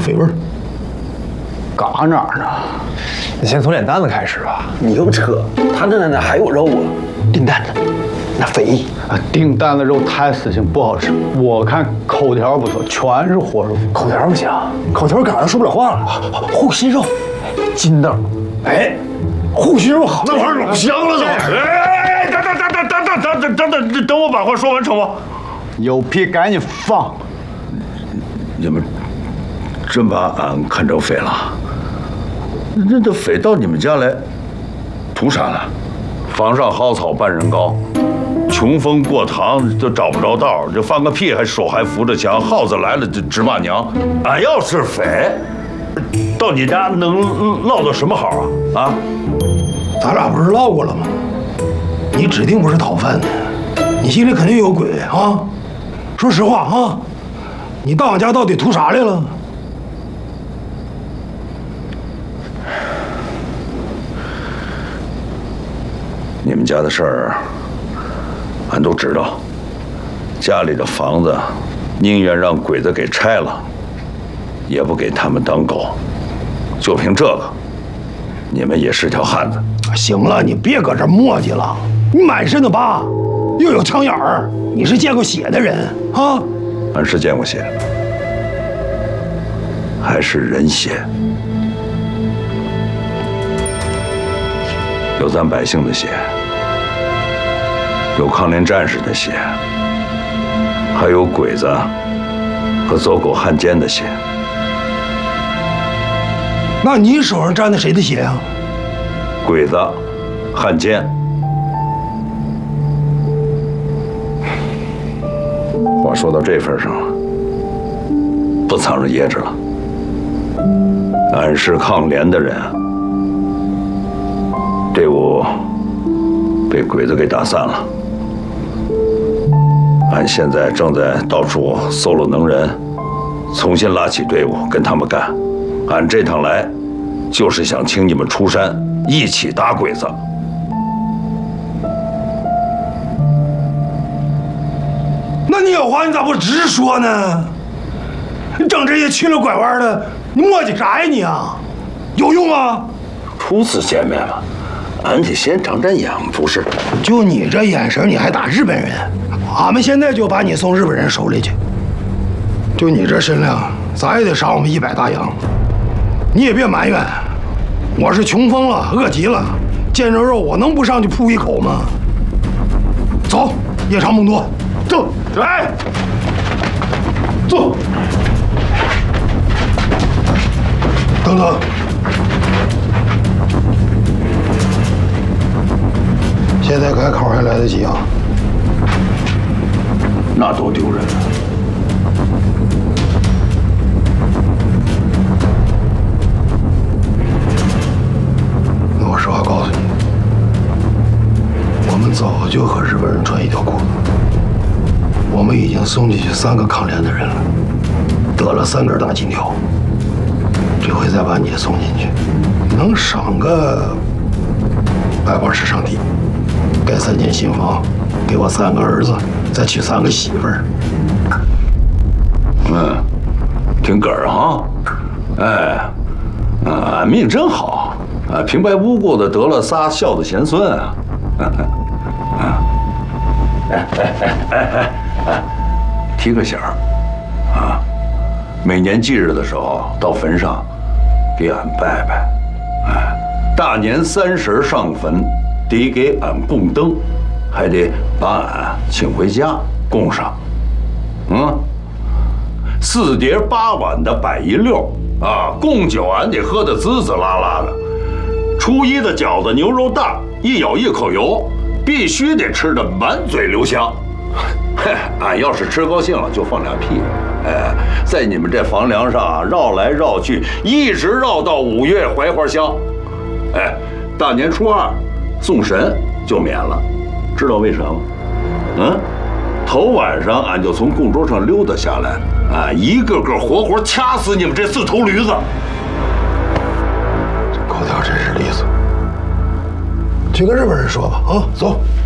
绯闻。 嘎哪儿呢？ 你先从脸蛋子开始吧。 你又扯，他那还有肉啊， 订单子，那肥啊，订单的肉太死性不好吃。我看口条不错，全是活肉。 口条不行，口条赶上说不了话了。 护心肉，筋道， 哎，护心肉好， 那玩意儿老香了都。 哎，等我把话说完成吗？ 有屁赶紧放！ 你们真把俺看成匪了？这匪到你们家来，图啥呢？房上蒿草半人高，穷风过堂就找不着道，就放个屁手还扶着墙，耗子来了就直骂娘。俺要是匪，到你家能落到什么好啊？啊？ 咱俩不是唠过了吗？你指定不是讨饭的，你心里肯定有鬼啊！说实话啊，你到俺家到底图啥来了？ 你们家的事儿，俺都知道。家里的房子，宁愿让鬼子给拆了，也不给他们当狗。就凭这个，你们也是条汉子。 行了，你别搁这磨叽了。你满身的疤，又有枪眼儿，你是见过血的人啊？ 俺是见过血，还是人血。有咱百姓的血，有抗联战士的血，还有鬼子和走狗汉奸的血。 那你手上沾的谁的血啊？ 鬼子、汉奸。话说到这份上了，不藏着掖着了。俺是抗联的人，队伍被鬼子给打散了。俺现在正在到处搜罗能人，重新拉起队伍跟他们干。俺这趟来，就是想请你们出山一起打鬼子。 那你有话你咋不直说呢？你整这些曲了拐弯的，你磨叽啥呀你啊？有用啊？ 初次见面嘛，俺得先长长眼不是？ 就你这眼神，你还打日本人？俺们现在就把你送日本人手里去。就你这身量，咋也得赏我们100大洋。你也别埋怨，我是穷疯了，饿极了，见着肉我能不上去扑一口吗？走，夜长梦多，走，来，走，等等。现在改口还来得及啊！ 那多丢人啊！ 那我实话告诉你，我们早就和日本人穿一条裤子。我们已经送进去3个抗联的人了，得了3根大金条。这回再把你也送进去，能赏个百宝石上地，盖3间新房，给我3个儿子，再娶3个媳妇儿。 挺哏儿哈，哎，俺命真好，平白无故的得了仨孝子贤孙啊！提个醒儿啊，每年忌日的时候到坟上给俺拜拜，大年30上坟得给俺供灯，还得把俺请回家供上。4碟8碗的摆一溜啊，供酒俺得喝得滋滋啦啦的。初一的饺子牛肉蛋，一咬一口油，必须得吃得满嘴留香。俺要是吃高兴了，就放俩屁。在你们这房梁上绕来绕去，一直绕到5月槐花香。大年初2送神就免了，知道为什么？头晚上俺就从供桌上溜达下来，一个个活活掐死你们这4头驴子。 这口条真是利索，去跟日本人说吧，啊，走。